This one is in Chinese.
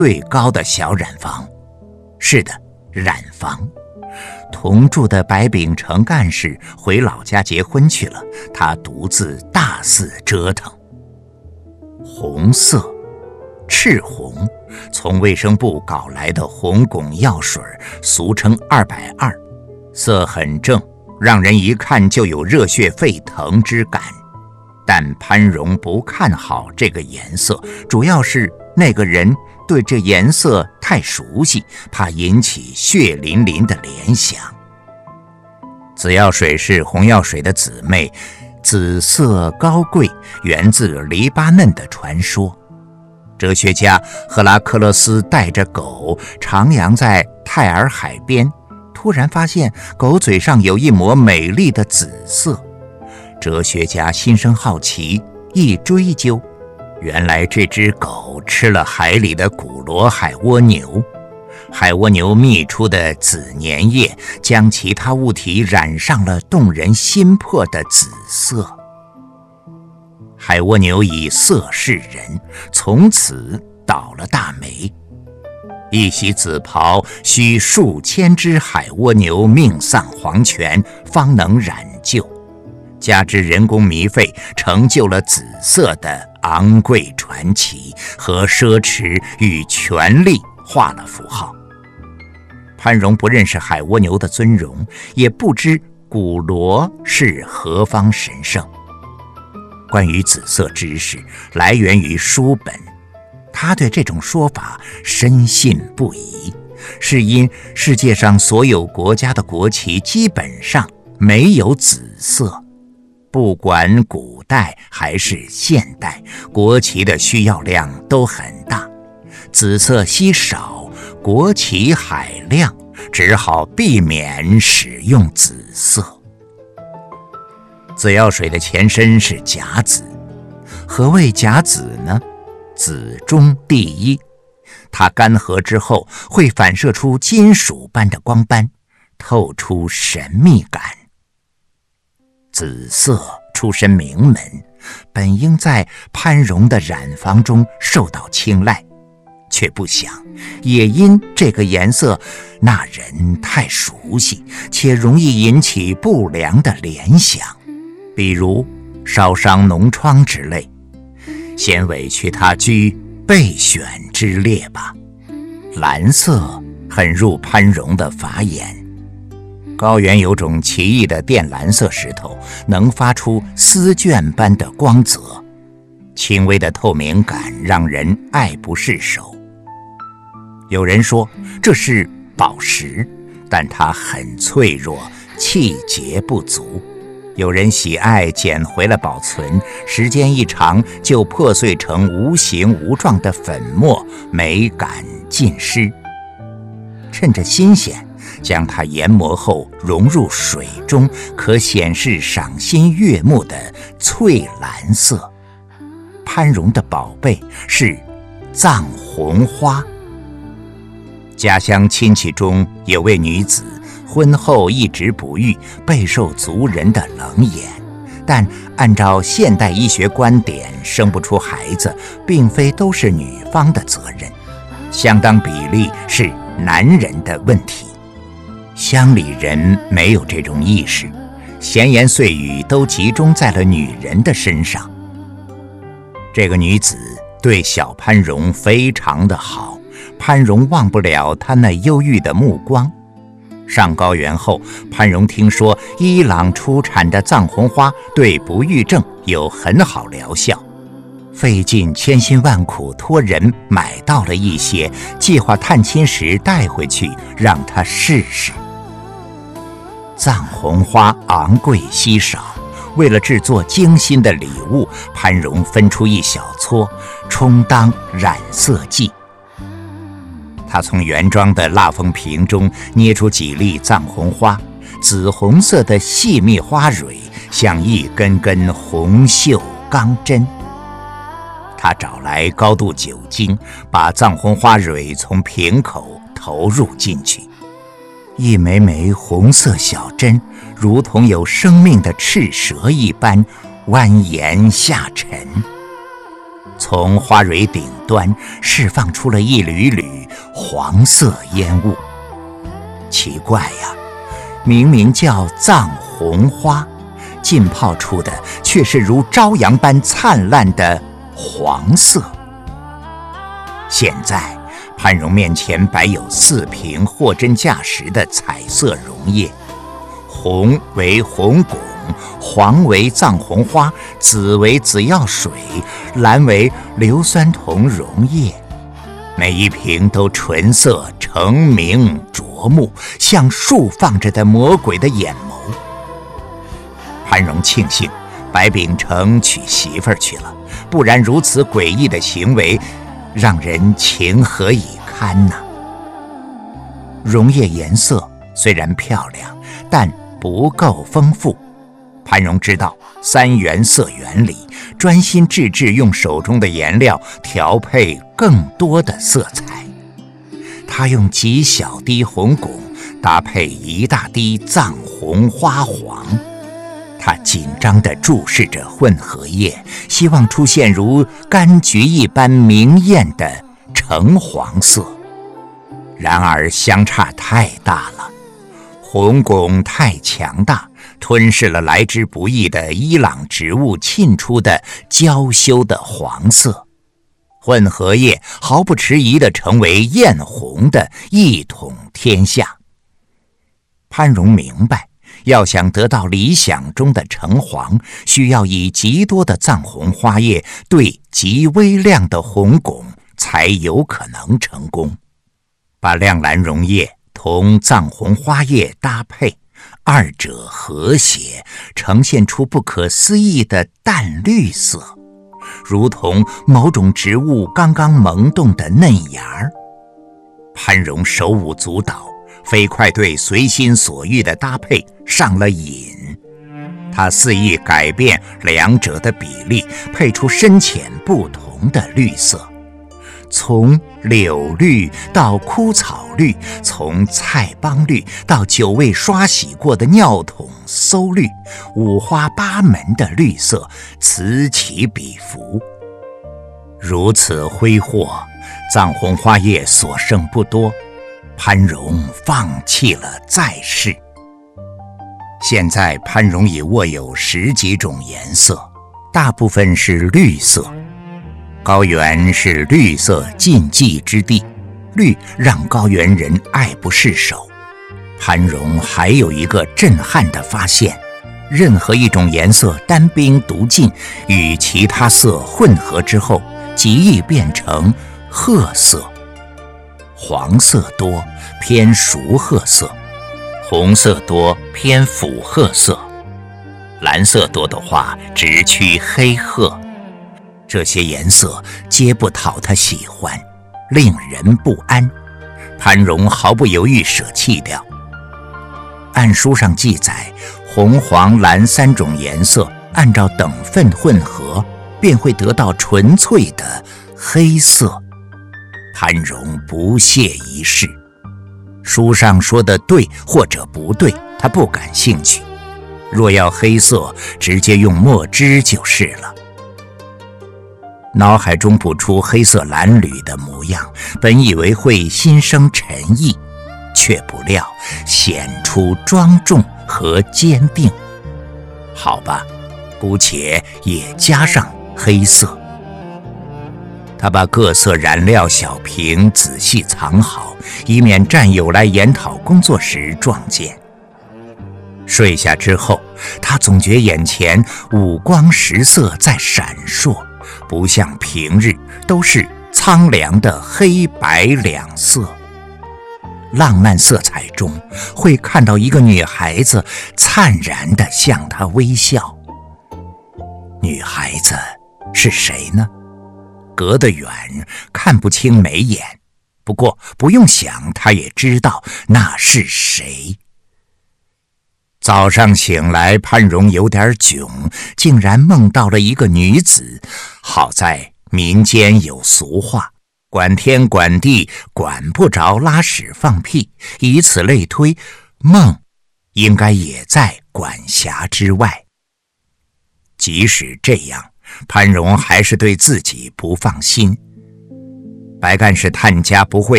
最高的小染坊。是的，染坊。同住的白秉承干事回老家结婚去了，他独自大肆折腾。红色，赤红，从卫生部搞来的红汞药水，俗称220，色很正，让人一看就有热血沸腾之感。但潘荣不看好这个颜色，主要是那个人对这颜色太熟悉，怕引起血淋淋的联想。紫药水是红药水的姊妹，紫色高贵，源自黎巴嫩的传说。哲学家赫拉克勒斯带着狗徜徉在泰尔海边，突然发现狗嘴上有一抹美丽的紫色。哲学家心生好奇，一追究，原来这只狗吃了海里的古罗海蜗牛，海蜗牛泌出的紫粘液将其他物体染上了动人心魄的紫色。海蜗牛以色示人，从此倒了大霉。一袭紫袍需数千只海蜗牛命丧黄泉方能染就，加之人工糜费，成就了紫色的昂贵传奇，和奢侈与权力画了符号。潘荣不认识海蜗牛的尊荣，也不知古罗是何方神圣。关于紫色知识来源于书本，他对这种说法深信不疑，是因世界上所有国家的国旗基本上没有紫色。不管古代还是现代，国旗的需要量都很大，紫色稀少，国旗海量，只好避免使用紫色。紫药水的前身是甲紫。何谓甲紫呢？紫中第一，它干涸之后会反射出金属般的光斑，透出神秘感。紫色出身名门，本应在潘荣的染坊中受到青睐，却不想也因这个颜色那人太熟悉，且容易引起不良的联想，比如烧伤脓疮之类。先委屈他居备选之列吧。蓝色很入潘荣的法眼。高原有种奇异的靛蓝色石头，能发出丝绢般的光泽，轻微的透明感让人爱不释手。有人说这是宝石，但它很脆弱，气节不足。有人喜爱捡回了保存，时间一长就破碎成无形无状的粉末，美感尽失。趁着新鲜，将它研磨后融入水中，可显示赏心悦目的翠蓝色。潘荣的宝贝是藏红花。家乡亲戚中有位女子，婚后一直不育，备受族人的冷眼。但按照现代医学观点，生不出孩子并非都是女方的责任，相当比例是男人的问题。乡里人没有这种意识，闲言碎语都集中在了女人的身上。这个女子对小潘荣非常的好，潘荣忘不了她那忧郁的目光。上高原后，潘荣听说伊朗出产的藏红花对不育症有很好疗效，费尽千辛万苦托人买到了一些，计划探亲时带回去让他试试。藏红花昂贵稀少，为了制作精心的礼物，潘荣分出一小撮充当染色剂。他从原装的蜡封瓶中捏出几粒藏红花，紫红色的细密花蕊像一根根红绣钢针。他找来高度酒精，把藏红花蕊从瓶口投入进去，一枚枚红色小针如同有生命的赤蛇一般蜿蜒下沉。 从花蕊顶端释放出了一缕缕黄色烟雾。奇怪呀，明明叫藏红花，浸泡出的却是如朝阳般灿烂的黄色。现在潘荣面前摆有4瓶货真价实的彩色溶液，红为红汞，黄为藏红花，紫为紫药水，蓝为硫酸铜溶液。每一瓶都纯色澄明灼目，像竖放着的魔鬼的眼眸。潘荣庆幸白秉承娶媳妇儿去了，不然如此诡异的行为让人情何以堪呢？溶液颜色虽然漂亮，但不够丰富。潘荣知道3原色原理，专心致志用手中的颜料调配更多的色彩。他用几小滴红汞搭配1大滴藏红花黄。他紧张地注视着混合液，希望出现如柑橘一般明艳的橙黄色。然而相差太大了，红汞太强大，吞噬了来之不易的伊朗植物沁出的娇羞的黄色。混合液毫不迟疑地成为艳红的，一统天下。潘荣明白，要想得到理想中的橙黄，需要以极多的藏红花叶对极微量的红汞，才有可能成功。把亮蓝溶液同藏红花叶搭配，二者和谐，呈现出不可思议的淡绿色，如同某种植物刚刚萌动的嫩芽。潘荣手舞足蹈，飞快对随心所欲的搭配上了瘾。他肆意改变两者的比例，配出深浅不同的绿色，从柳绿到枯草绿，从菜帮绿到久未刷洗过的尿桶馊绿，五花八门的绿色此起彼伏。如此挥霍，藏红花叶所剩不多，潘荣放弃了再试。现在潘荣已握有10几种颜色，大部分是绿色。高原是绿色禁忌之地，绿让高原人爱不释手。潘荣还有一个震撼的发现，任何一种颜色单兵独进，与其他色混合之后，极易变成褐色。黄色多偏熟褐色，红色多偏腐褐色，蓝色多的话直趋黑褐。这些颜色皆不讨他喜欢，令人不安。潘荣毫不犹豫舍弃掉。按书上记载，红黄蓝3种颜色按照等份混合，便会得到纯粹的黑色。潘荣不屑一试。书上说的对或者不对，他不感兴趣。若要黑色，直接用墨汁就是了。脑海中补出黑色蓝缕的模样，本以为会心生沉意，却不料显出庄重和坚定。好吧，姑且也加上黑色。他把各色染料小瓶仔细藏好，以免战友来研讨工作时撞见。睡下之后，他总觉眼前五光十色在闪烁，不像平日都是苍凉的黑白两色。浪漫色彩中会看到一个女孩子灿然地向他微笑。女孩子是谁呢？隔得远看不清眉眼，不过不用想他也知道那是谁。早上醒来，潘荣有点囧，竟然梦到了一个女子。好在民间有俗话，管天管地管不着拉屎放屁，以此类推，梦应该也在管辖之外。即使这样， 潘荣还是对自己不放心。白干事探家不会